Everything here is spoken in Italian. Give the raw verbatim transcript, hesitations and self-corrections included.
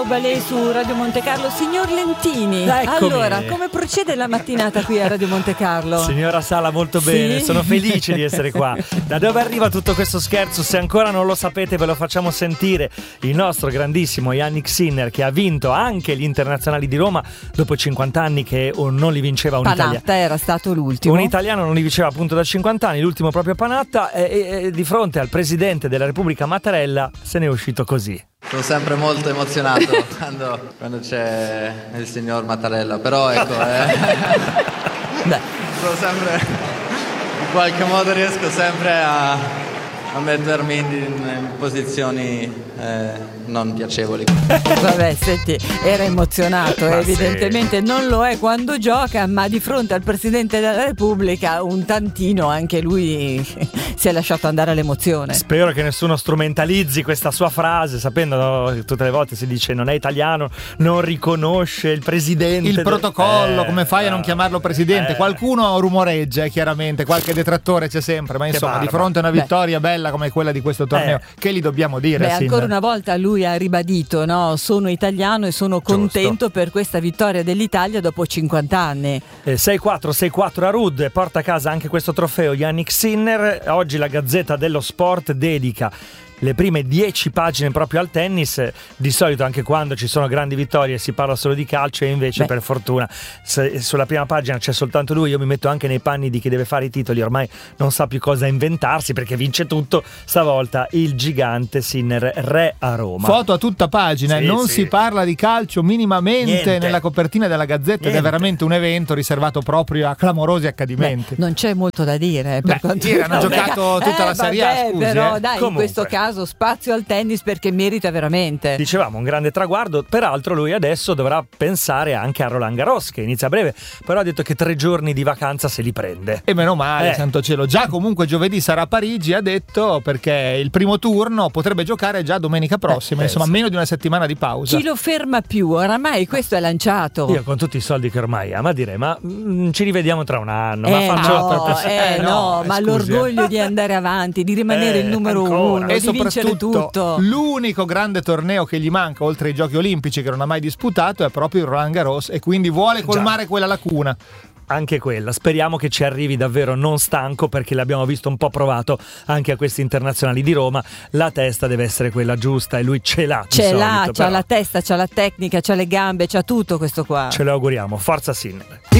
Ballet su Radio Monte Carlo. Signor Lentini, Eccomi. Allora, come procede la mattinata qui a Radio Monte Carlo? Signora Sala, molto bene, Sì? sono felice di essere qua. Da dove arriva tutto questo scherzo? Se ancora non lo sapete ve lo facciamo sentire. Il nostro grandissimo Jannik Sinner, che ha vinto anche gli internazionali di Roma dopo cinquanta anni che non li vinceva un Panatta italiano. era stato l'ultimo. Un italiano non li vinceva appunto da cinquanta anni, l'ultimo proprio Panatta, e, e, e di fronte al presidente della Repubblica Mattarella se ne è uscito così. Sono sempre molto emozionato quando, quando c'è il signor Mattarella, però ecco, eh, Beh, sono sempre, in qualche modo riesco sempre a, a mettermi in, in posizioni eh, non piacevoli. vabbè, senti, era emozionato, Ma evidentemente non lo è quando gioca, ma di fronte al Presidente della Repubblica un tantino anche lui si è lasciato andare all'emozione. Spero che nessuno strumentalizzi questa sua frase, sapendo, no, che tutte le volte si dice non è italiano, non riconosce il presidente. Il del- protocollo, Eh, come fai a non no. chiamarlo presidente? Eh. Qualcuno rumoreggia, chiaramente, qualche detrattore c'è sempre, ma Che insomma, di barba. fronte a una Beh. vittoria bella come quella di questo torneo, Eh. che gli dobbiamo dire? Beh, Sinner? ancora una volta lui ha ribadito, no? Sono italiano e sono contento per questa vittoria dell'Italia dopo cinquanta anni. Eh, sei quattro sei quattro a Rud, porta a casa anche questo trofeo Jannik Sinner. Oggi la Gazzetta dello Sport dedica le prime dieci pagine proprio al tennis. Di solito anche quando ci sono grandi vittorie si parla solo di calcio, e invece Beh. per fortuna se sulla prima pagina c'è soltanto lui. Io mi metto anche nei panni di chi deve fare i titoli, ormai non sa più cosa inventarsi perché vince tutto. Stavolta il gigante Sinner, re a Roma. Foto a tutta pagina, Sì, e non sì. si parla di calcio minimamente Niente. nella copertina della Gazzetta, ed Niente. è veramente un evento riservato proprio a clamorosi accadimenti. Non c'è molto da dire eh, per Beh, quanto ieri hanno riguarda- giocato tutta Eh, la Serie A, vabbè, scusi, però eh. dai, in Comunque. questo caso spazio al tennis perché merita veramente. Dicevamo un grande traguardo, peraltro lui adesso dovrà pensare anche a Roland Garros che inizia a breve, però ha detto che tre giorni di vacanza se li prende. E meno male, Eh. santo cielo. Già comunque giovedì sarà a Parigi, ha detto, perché il primo turno potrebbe giocare già domenica prossima, Eh, insomma sì. meno di una settimana di pausa. Chi lo ferma più? Oramai questo è lanciato. Io con tutti i soldi che ormai ama direi ma mm, ci rivediamo tra un anno, ma Eh faccio no, per- eh eh, no, no, ma scusi, l'orgoglio di andare avanti, di rimanere Eh, il numero ancora. uno, E di vincere soprattutto tutto. l'unico grande torneo che gli manca oltre ai giochi olimpici, che non ha mai disputato, è proprio il Roland Garros, e quindi vuole colmare quella lacuna. anche quella. Speriamo che ci arrivi davvero non stanco, perché l'abbiamo visto un po' provato anche a questi internazionali di Roma. La testa deve essere quella giusta e lui ce l'ha. di Ce l'ha, solito, c'ha però la testa, c'ha la tecnica, c'ha le gambe, c'ha tutto questo qua. ce lo auguriamo. Forza Sinner.